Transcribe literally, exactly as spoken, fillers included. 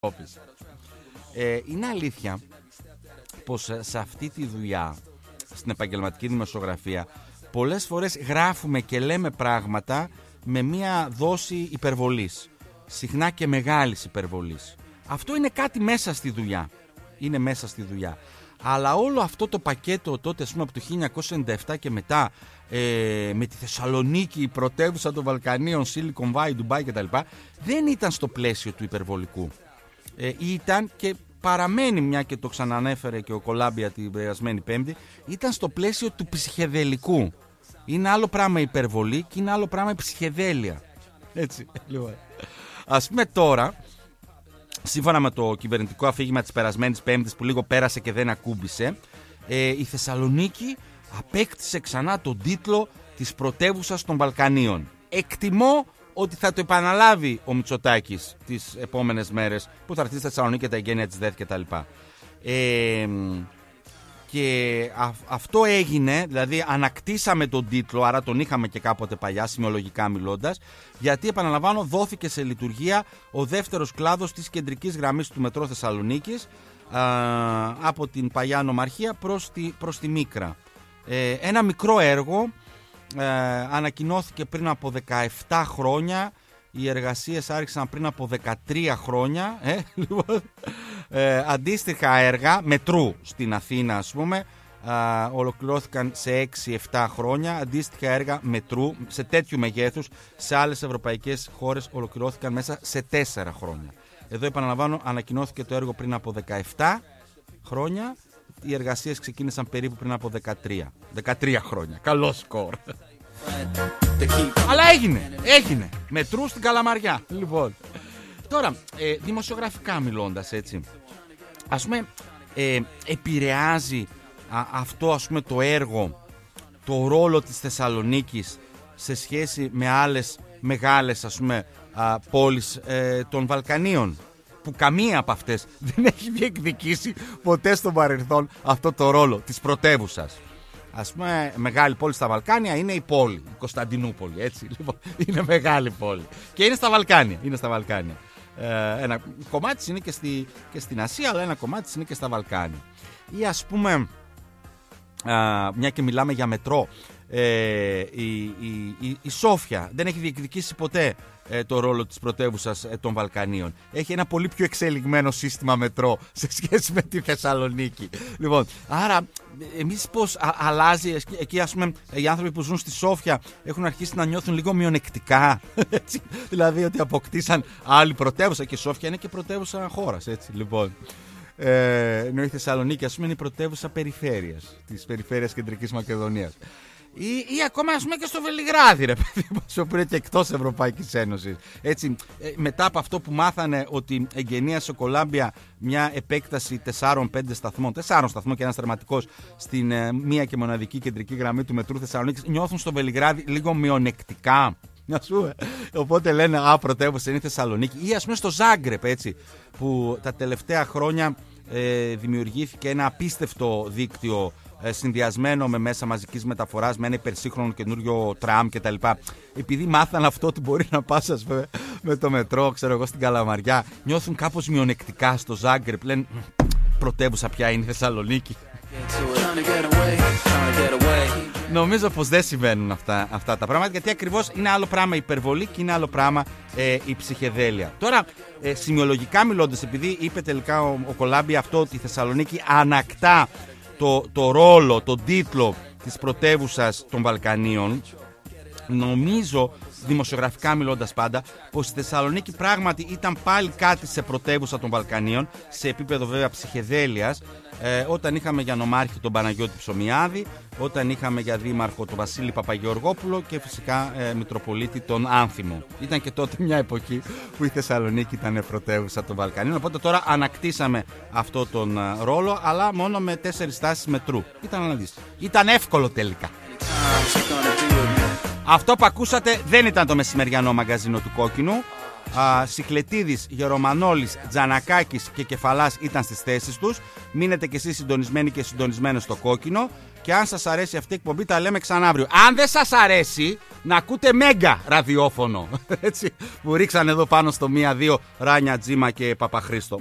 Ε, είναι αλήθεια πως σε αυτή τη δουλειά, στην επαγγελματική δημοσιογραφία, πολλές φορές γράφουμε και λέμε πράγματα με μία δόση υπερβολής, συχνά και μεγάλης υπερβολής. Αυτό είναι κάτι μέσα στη δουλειά. Είναι μέσα στη δουλειά. Αλλά όλο αυτό το πακέτο τότε, ας πούμε, από το χίλια εννιακόσια ενενήντα επτά και μετά, ε, με τη Θεσσαλονίκη, η πρωτεύουσα των Βαλκανίων, Silicon Valley, Dubai κτλ., δεν ήταν στο πλαίσιο του υπερβολικού. Ε, ήταν και παραμένει, μια και το ξανανέφερε και ο Κολάμπια την περασμένη Πέμπτη, ήταν στο πλαίσιο του ψυχεδελικού. Είναι άλλο πράγμα η υπερβολή και είναι άλλο πράγμα η ψυχεδέλεια. Έτσι, λοιπόν. Ας πούμε τώρα, σύμφωνα με το κυβερνητικό αφήγημα της περασμένης Πέμπτης που λίγο πέρασε και δεν ακούμπησε, ε, η Θεσσαλονίκη απέκτησε ξανά τον τίτλο της πρωτεύουσας των Βαλκανίων. Εκτιμώ ότι θα το επαναλάβει ο Μητσοτάκης τις επόμενες μέρες που θα έρθει στη Θεσσαλονίκη και τα εγγένεια της ΔΕΘ κτλ. Ε, και α, αυτό έγινε, δηλαδή ανακτήσαμε τον τίτλο, άρα τον είχαμε και κάποτε παλιά, σημειολογικά μιλώντας, γιατί, επαναλαμβάνω, δόθηκε σε λειτουργία ο δεύτερος κλάδος της κεντρικής γραμμής του μετρό Θεσσαλονίκης, α, από την παλιά νομαρχία προς τη, προς τη Μίκρα. Ε, ένα μικρό έργο, ε, ανακοινώθηκε πριν από δεκαεπτά χρόνια. Οι εργασίες άρχισαν πριν από δεκατρία χρόνια. Ε, λοιπόν, ε, αντίστοιχα έργα μετρού στην Αθήνα, ας πούμε, ε, ολοκληρώθηκαν σε έξι επτά χρόνια. Αντίστοιχα έργα μετρού σε τέτοιου μεγέθους σε άλλες ευρωπαϊκές χώρες ολοκληρώθηκαν μέσα σε τέσσερα χρόνια. Εδώ, επαναλαμβάνω, ανακοινώθηκε το έργο πριν από δεκαεπτά χρόνια. Οι εργασίες ξεκίνησαν περίπου πριν από δεκατρία. δεκατρία χρόνια. Καλό σκορ. Αλλά έγινε, έγινε. Μετρού στην Καλαμαριά. Λοιπόν, τώρα, ε, δημοσιογραφικά μιλώντας, έτσι, ας πούμε, ε, επηρεάζει α, αυτό, ας πούμε, το έργο, το ρόλο της Θεσσαλονίκης σε σχέση με άλλες μεγάλες, ας πούμε, α, πόλεις ε, των Βαλκανίων, που καμία από αυτές δεν έχει διεκδικήσει ποτέ στο παρελθόν αυτό το ρόλο της πρωτεύουσας. Ας πούμε, μεγάλη πόλη στα Βαλκάνια είναι η πόλη, η Κωνσταντινούπολη, έτσι, λοιπόν, είναι μεγάλη πόλη. Και είναι στα Βαλκάνια, είναι στα Βαλκάνια. Ε, ένα κομμάτι της είναι και, στη, και στην Ασία, αλλά ένα κομμάτι της είναι και στα Βαλκάνια. Ή, ας πούμε, α, μια και μιλάμε για μετρό, ε, η, η, η, η Σόφια δεν έχει διεκδικήσει ποτέ ε, το ρόλο της πρωτεύουσας ε, των Βαλκανίων. Έχει ένα πολύ πιο εξελιγμένο σύστημα μετρό σε σχέση με τη Θεσσαλονίκη. Λοιπόν, άρα εμείς πώς α, αλλάζει εκεί, ας πούμε, οι άνθρωποι που ζουν στη Σόφια έχουν αρχίσει να νιώθουν λίγο μειονεκτικά, έτσι, δηλαδή ότι αποκτήσαν άλλη πρωτεύουσα, και η Σόφια είναι και πρωτεύουσα χώρας, έτσι, λοιπόν. Ε, ενώ η Θεσσαλονίκη, ας πούμε, είναι η πρωτεύουσα περιφέρειας, της περιφέρειας Κεντρικής Μακεδονίας. Ή, ή ακόμα, ας πούμε, και στο Βελιγράδι, ρε παιδί μου, που είναι και εκτός Ευρωπαϊκής Ένωσης. Έτσι, ε, μετά από αυτό που μάθανε ότι εγκαινίασε ο Κολάμπια μια επέκταση τεσσάρων πέντε σταθμών, τεσσάρων σταθμών και ένας τερματικός στην ε, μία και μοναδική κεντρική γραμμή του μετρού Θεσσαλονίκης, νιώθουν στο Βελιγράδι λίγο μειονεκτικά. Ας πούμε. Οπότε λένε, α, πρωτεύουσα είναι η Θεσσαλονίκη. Ή, ας πούμε, στο Ζάγκρεπ, έτσι, που τα τελευταία χρόνια ε, δημιουργήθηκε ένα απίστευτο δίκτυο ε, συνδυασμένο με μέσα μαζικής μεταφοράς, με ένα υπερσύγχρονο καινούριο τραμ κτλ. Επειδή μάθαν αυτό ότι μπορεί να πας, ας πούμε, με το μετρό, ξέρω εγώ, στην Καλαμαριά, νιώθουν κάπως μειονεκτικά στο Ζάγκρεπ. Λένε, πρωτεύουσα πια είναι η Θεσσαλονίκη. Νομίζω πως δεν συμβαίνουν αυτά, αυτά τα πράγματα, γιατί ακριβώς είναι άλλο πράγμα η υπερβολή και είναι άλλο πράγμα ε, η ψυχεδέλεια. Τώρα, ε, σημειολογικά μιλώντας, επειδή είπε τελικά ο, ο Κολάμπια αυτό, ότι η Θεσσαλονίκη ανακτά το, το ρόλο, τον τίτλο της πρωτεύουσας των Βαλκανίων, νομίζω, δημοσιογραφικά μιλώντας πάντα, πως η Θεσσαλονίκη πράγματι ήταν πάλι κάτι σε πρωτεύουσα των Βαλκανίων, σε επίπεδο βέβαια ψυχεδέλειας, ε, όταν είχαμε για νομάρχη τον Παναγιώτη Ψωμιάδη, όταν είχαμε για δήμαρχο τον Βασίλη Παπαγεωργόπουλο και φυσικά ε, Μητροπολίτη τον Άνθιμο. Ήταν και τότε μια εποχή που η Θεσσαλονίκη ήταν πρωτεύουσα των Βαλκανίων, οπότε τώρα ανακτήσαμε αυτό τον ε, ρόλο, αλλά μόνο με τέσσερις στάσεις μετρού. Ήταν, να δεις, ήταν εύκολο τελικά. Αυτό που ακούσατε δεν ήταν το μεσημεριανό μαγκαζίνο του Κόκκινου. Σιχλετίδης, Γερομανόλης, Τζανακάκης και Κεφαλάς ήταν στις θέσεις τους. Μείνετε κι εσείς συντονισμένοι και συντονισμένοι στο κόκκινο. Και αν σας αρέσει αυτή η εκπομπή, τα λέμε ξανά αύριο. Αν δεν σας αρέσει, να ακούτε μέγα ραδιόφωνο. Έτσι, που ρίξαν εδώ πάνω στο μία δύο Ράνια, Τζίμα και Παπαχρήστο.